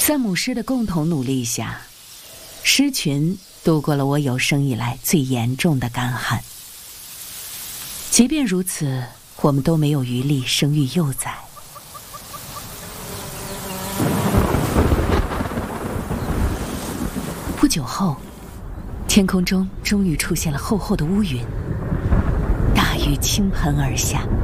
在母狮的共同努力下，狮群度过了我有生以来最严重的干旱。即便如此，我们都没有余力生育幼崽。不久后，天空中终于出现了厚厚的乌云，大雨倾盆而下。